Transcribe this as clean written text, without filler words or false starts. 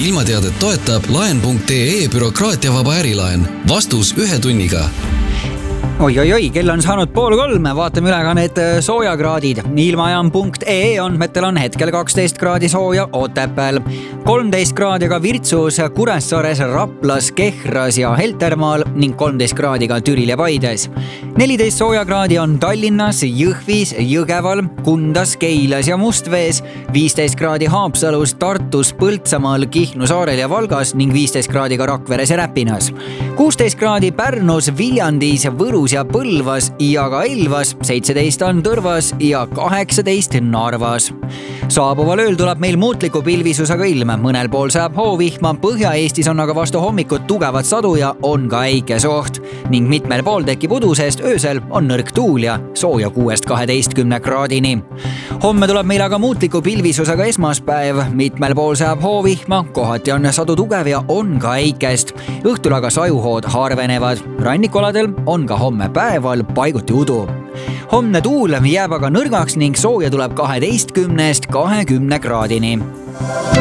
Ilmateadet toetab laen.ee bürokraatiavaba ärilaen. Vastus 1 tunniga. Oi, kell on saanud 2:30, vaatame üle ka need soojakraadid. Ilmajaam.ee andmetel on hetkel 12 kraadi sooja Otepääl, 13 kraadi ka Virtsus, Kuressaares, Raplas, Kehras ja Heltermaal ning 13 kraadi ka Türil ja Paides. 14 soojakraadi on Tallinnas, Jõhvis, Jõgeval, Kundas, Keilas ja Mustvees, 15 kraadi Haapsalus, Tartus, Põltsamaal, Kihnu saarel ja Valgas ning 15 kraadi ka Rakveres ja Räpinas. 16 kraadi Pärnus, Viljandis, Võrus ja Põlvas ja ka Elvas, 17 on Tõrvas ja 18 Narvas. Saabuval ööl tuleb meil muutliku pilvisusega ilm, mõnel pool saab hoovihma, Põhja-Eestis on aga vastu hommikut tugevat sadu ja on ka äikesoht ning mitmel pool tekib udu, sest öösel on nõrk tuul ja sooja 6-12 kraadini. Homme tuleb meil aga muutliku pilvisusega esmaspäev, mitmel pool saab hoovihma, kohati on sadu tugev ja on ka äikest. Õhtul aga sajuhood harvenevad, rannikoladel on ka homme päeval paiguti udu. Homne tuul jääb aga nõrgaks ning sooja tuleb 12-20 kraadini.